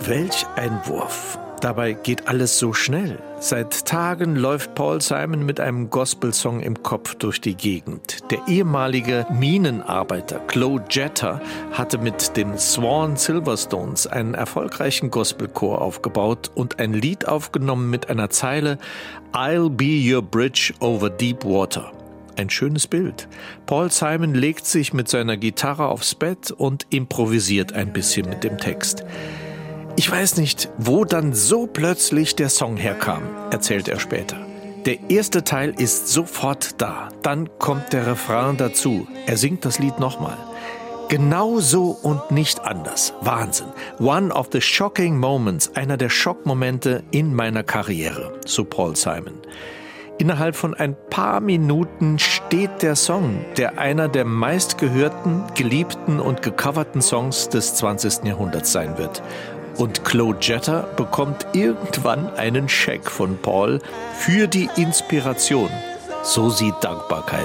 Welch ein Wurf. Dabei geht alles so schnell. Seit Tagen läuft Paul Simon mit einem Gospelsong im Kopf durch die Gegend. Der ehemalige Minenarbeiter Claude Jeter hatte mit den Swan Silverstones einen erfolgreichen Gospelchor aufgebaut und ein Lied aufgenommen mit einer Zeile "I'll be your bridge over deep water". Ein schönes Bild. Paul Simon legt sich mit seiner Gitarre aufs Bett und improvisiert ein bisschen mit dem Text. Ich weiß nicht, wo dann so plötzlich der Song herkam, erzählt er später. Der erste Teil ist sofort da, dann kommt der Refrain dazu. Er singt das Lied nochmal. Genau so und nicht anders. Wahnsinn. One of the shocking moments, einer der Schockmomente in meiner Karriere, so Paul Simon. Innerhalb von ein paar Minuten steht der Song, der einer der meistgehörten, geliebten und gecoverten Songs des 20. Jahrhunderts sein wird. Und Claude Jeter bekommt irgendwann einen Scheck von Paul für die Inspiration. So sieht Dankbarkeit